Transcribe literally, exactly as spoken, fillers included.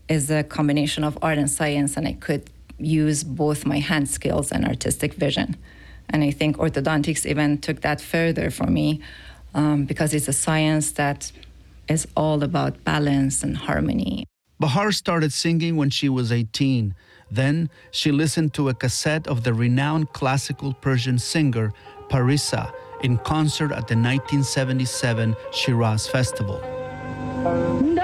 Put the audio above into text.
is a combination of art and science, and I could use both my hand skills and artistic vision. And I think orthodontics even took that further for me um, because it's a science that is all about balance and harmony. Bahar started singing when she was eighteen. Then she listened to a cassette of the renowned classical Persian singer Parisa in concert at the nineteen seventy-seven Shiraz Festival.